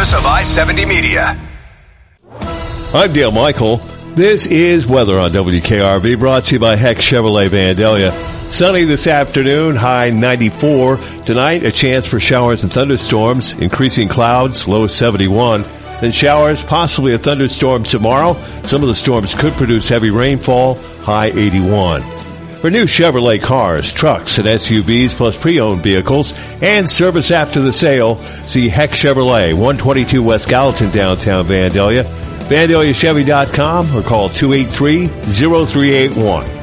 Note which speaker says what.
Speaker 1: members of I-70 Media.
Speaker 2: I'm Dale Michael. This is weather on WKRV, brought to you by Heck Chevrolet Vandalia. Sunny this afternoon, high 94. Tonight, a chance for showers and thunderstorms, increasing clouds, low 71. Then showers, possibly a thunderstorm tomorrow. Some of the storms could produce heavy rainfall, high 81. For new Chevrolet cars, trucks, and SUVs, plus pre-owned vehicles, and service after the sale, see Heck Chevrolet, 122 West Gallatin, downtown Vandalia, VandaliaChevy.com, or call 283-0381.